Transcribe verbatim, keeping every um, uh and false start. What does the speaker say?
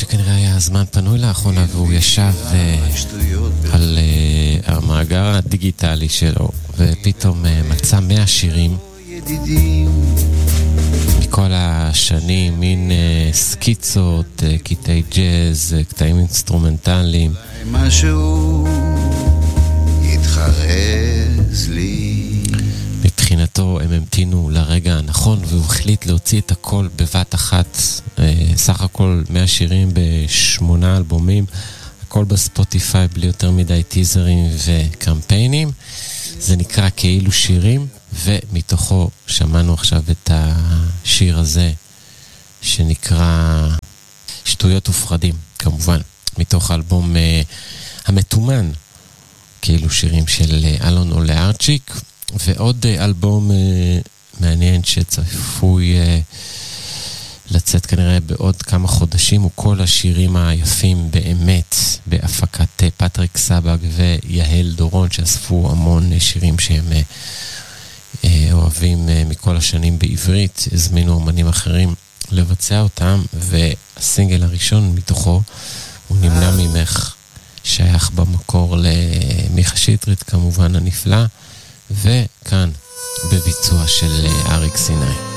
שכנראה היה הזמן פנוי לאחרונה, והוא ישב על המאגר הדיגיטלי שלו, ופתאום מצא מאה שירים מכל השנים, מין סקיצות, קטעי ג'אז, קטעים אינסטרומנטליים. משהו יתחרז לי. מבחינתו הם המתינו לרגע הנכון, והוא החליט להוציא את הכל בבת אחת, סך הכל מאה שירים בשמונה אלבומים, הכל בספוטיפיי בלי יותר מדי טיזרים וקמפיינים. זה נקרא כאילו שירים, ומתוכו שמענו עכשיו את השיר הזה שנקרא שטויות ופחדים, כמובן מתוך האלבום המתומן כאילו שירים של אלון אולארצ'יק. ועוד אלבום מעניין שצפוי לצאת כנראה בעוד כמה חודשים, הוא כל השירים היפים באמת בהפקת פטריק סבג ויהל דורון, שאספו המון שירים שהם אוהבים מכל השנים בעברית, הזמינו אומנים אחרים לבצע אותם, והסינגל הראשון מתוכו הוא נמנע ממך, שייך במקור למיכה שטרית כמובן הנפלא, וכאן בביצוע של אריק סיני.